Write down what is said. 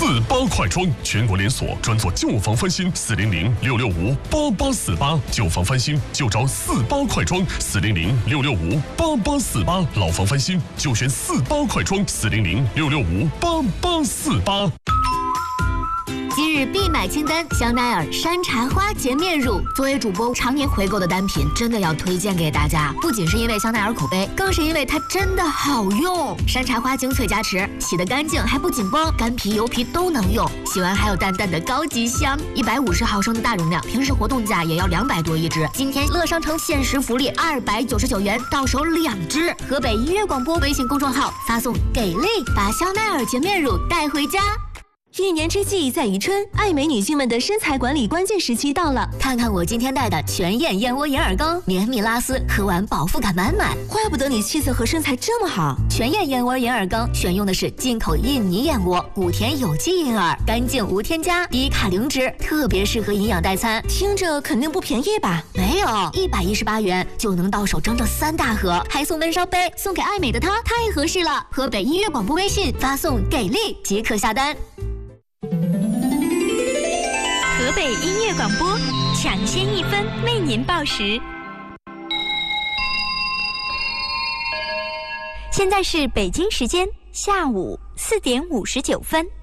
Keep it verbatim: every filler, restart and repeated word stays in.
八快装，全国连锁，专做旧房翻新，四零零六六五八八四八，旧房翻新就找四八快装，四零零六六五八八四八，老房翻新就选四八快装，四零零六六五八八四八。 今日必买清单：香奈儿山茶花洁面乳。作为主播常年回购的单品，真的要推荐给大家。不仅是因为香奈儿口碑，更是因为它真的好用。山茶花精粹加持，洗得干净还不紧绷，干皮油皮都能用。洗完还有淡淡的高级香。一百五十毫升的大容量，平时活动价也要两百多一支。今天乐商城限时福利二百九十九元，到手两支。河北音乐广播微信公众号发送“给力”，把香奈儿洁面乳带回家。 一年之计在于春，爱美女性们的身材管理关键时期到了。 看看我今天带的全燕燕窝银耳羹，绵密拉丝，喝完饱腹感满满。 怪不得你气色和身材这么好。 全燕燕窝银耳羹选用的是进口印尼燕窝，谷田有机银耳，干净无添加，低卡零脂，特别适合营养代餐。 听着肯定不便宜吧？ 没有，一百一十八元就能到手整整三大盒，还送温烧杯，送给爱美的她太合适了。河北音乐广播微信发送给力即可下单。 河北音乐广播抢先一分为您报时。现在是北京时间下午四点五十九分。